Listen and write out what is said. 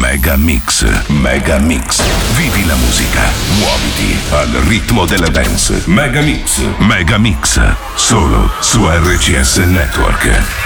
Mega Mix. Mega Mix. Vivi la musica. Muoviti al ritmo delle dance. Mega Mix. Mega Mix. Solo su RCS Network.